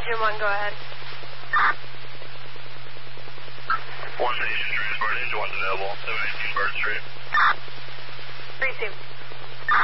Engine 1, go ahead. 1 station transport, Engine 1's available, 718 Bird Street. Receive.